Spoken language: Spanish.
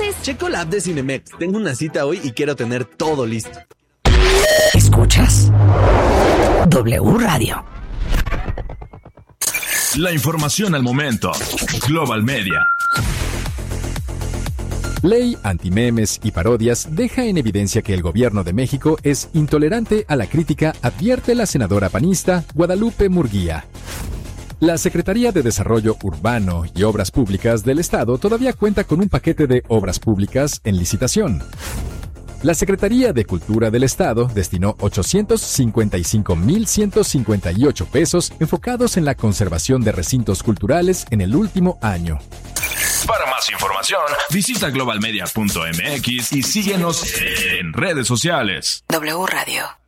haces? Checo la app de Cinemex. Tengo una cita hoy y quiero tener todo listo. ¿Escuchas? W Radio. La información al momento. Global Media. Ley antimemes y parodias deja en evidencia que el gobierno de México es intolerante a la crítica, advierte la senadora panista Guadalupe Murguía. La Secretaría de Desarrollo Urbano y Obras Públicas del Estado todavía cuenta con un paquete de obras públicas en licitación. La Secretaría de Cultura del Estado destinó 855,158 pesos enfocados en la conservación de recintos culturales en el último año. Para más información, visita globalmedia.mx y síguenos en redes sociales. W Radio.